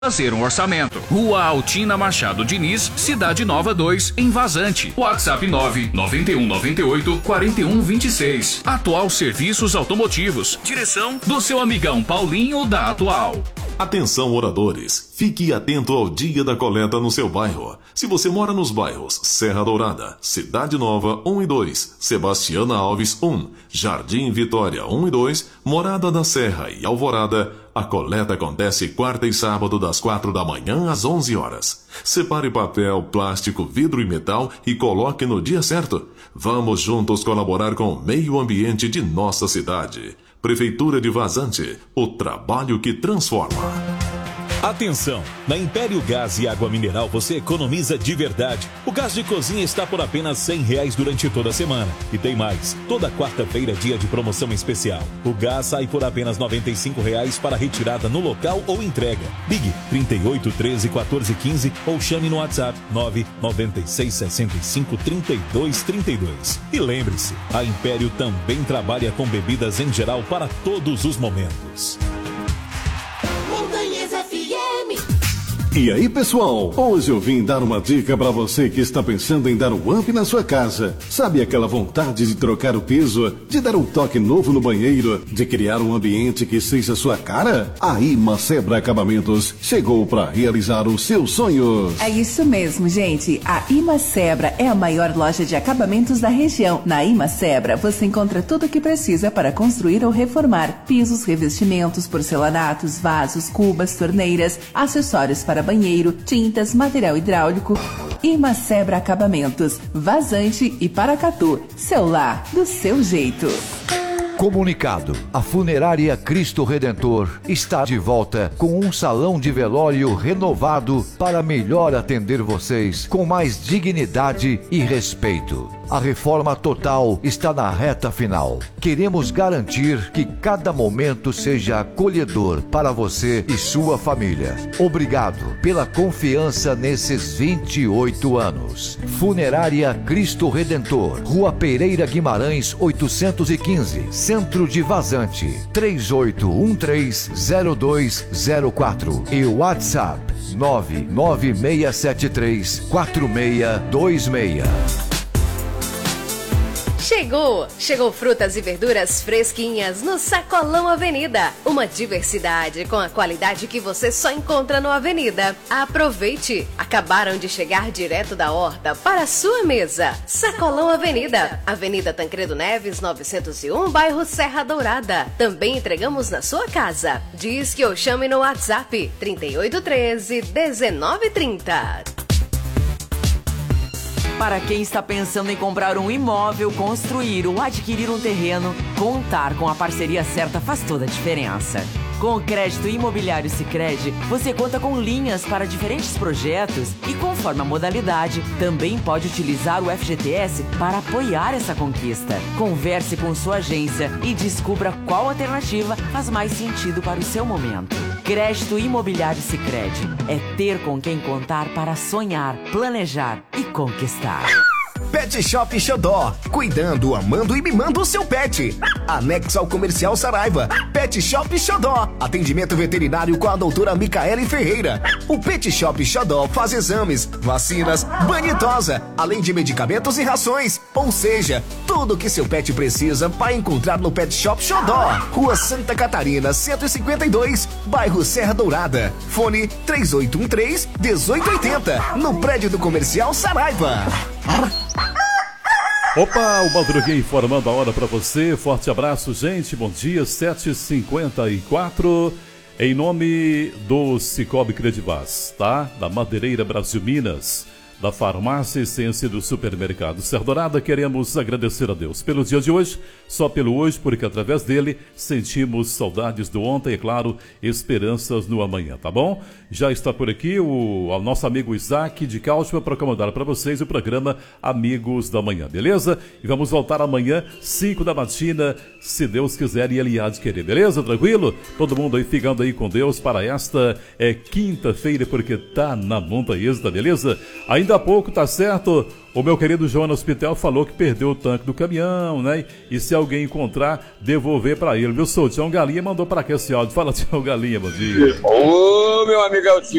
fazer um orçamento. Rua Altina Machado Diniz, Cidade Nova 2, em Vazante. WhatsApp 99198-4126. Atual Serviços Automotivos. Direção do seu amigão Paulinho da Atual. Atenção, moradores. Fique atento ao dia da coleta no seu bairro. Se você mora nos bairros Serra Dourada, Cidade Nova 1 e 2, Sebastiana Alves 1, Jardim Vitória 1 e 2, Morada da Serra e Alvorada, a coleta acontece quarta e sábado das 4 da manhã às 11 horas. Separe papel, plástico, vidro e metal e coloque no dia certo. Vamos juntos colaborar com o meio ambiente de nossa cidade. Prefeitura de Vazante, o trabalho que transforma. Atenção! Na Império Gás e Água Mineral você economiza de verdade. O gás de cozinha está por apenas R$100 durante toda a semana. E tem mais, toda quarta-feira é dia de promoção especial. O gás sai por apenas R$95 para retirada no local ou entrega. Ligue 38 13 14 15 ou chame no WhatsApp 996 65 32 32. E lembre-se, a Império também trabalha com bebidas em geral para todos os momentos. E aí, pessoal? Hoje eu vim dar uma dica para você que está pensando em dar um up na sua casa. Sabe aquela vontade de trocar o piso, de dar um toque novo no banheiro, de criar um ambiente que seja sua cara? A Imacebra Acabamentos chegou para realizar os seus sonhos. É isso mesmo, gente. A Imacebra é a maior loja de acabamentos da região. Na Imacebra você encontra tudo o que precisa para construir ou reformar: pisos, revestimentos, porcelanatos, vasos, cubas, torneiras, acessórios para banheiro, tintas, material hidráulico. Imacebra Acabamentos, Vazante e Paracatu. Seu lar, do seu jeito. Comunicado: a Funerária Cristo Redentor está de volta com um salão de velório renovado para melhor atender vocês com mais dignidade e respeito. A reforma total está na reta final. Queremos garantir que cada momento seja acolhedor para você e sua família. Obrigado pela confiança nesses 28 anos. Funerária Cristo Redentor, Rua Pereira Guimarães 815, Centro de Vazante, 38130204 e WhatsApp 996734626. Chegou frutas e verduras fresquinhas no Sacolão Avenida. Uma diversidade com a qualidade que você só encontra no Avenida. Aproveite! Acabaram de chegar direto da horta para a sua mesa. Sacolão Avenida, Avenida Tancredo Neves 901, bairro Serra Dourada. Também entregamos na sua casa. Diz que eu chame no WhatsApp 3813-1930. Para quem está pensando em comprar um imóvel, construir ou adquirir um terreno, contar com a parceria certa faz toda a diferença. Com o crédito imobiliário Sicredi, você conta com linhas para diferentes projetos e, conforme a modalidade, também pode utilizar o FGTS para apoiar essa conquista. Converse com sua agência e descubra qual alternativa faz mais sentido para o seu momento. Crédito imobiliário Sicredi é ter com quem contar para sonhar, planejar e conquistar. Pet Shop Xodó, cuidando, amando e mimando o seu pet. Anexo ao Comercial Saraiva. Pet Shop Xodó, atendimento veterinário com a doutora Micaele Ferreira. O Pet Shop Xodó faz exames, vacinas, banho e tosa, além de medicamentos e rações. Ou seja, tudo o que seu pet precisa vai encontrar no Pet Shop Xodó. Rua Santa Catarina, 152, bairro Serra Dourada. Fone 3813-1880, no prédio do Comercial Saraiva. Opa, o Madruguinha informando a hora para você. Forte abraço, gente. Bom dia, 7h54. Em nome do Cicobi Credivaz, tá? Da Madeireira Brasil Minas, da Farmácia Essência do Supermercado Serra Dourada, queremos agradecer a Deus pelo dia de hoje, só pelo hoje, porque através dele sentimos saudades do ontem e, claro, esperanças no amanhã, tá bom? Já está por aqui o nosso amigo Isaac de Cáutima para comandar para vocês o programa Amigos da Manhã, beleza? E vamos voltar amanhã, 5 da matina, se Deus quiser e Ele há de querer, beleza? Tranquilo? Todo mundo aí ficando aí com Deus para esta quinta-feira, porque tá na montanhesa, beleza? Ainda Ainda há pouco, tá certo? O meu querido Jonas Pitel falou que perdeu o tanque do caminhão, né? E se alguém encontrar, devolver pra ele. Viu? O Tião Galinha mandou pra cá esse áudio. Fala, Tião Galinha, bom dia. Ô, meu amigão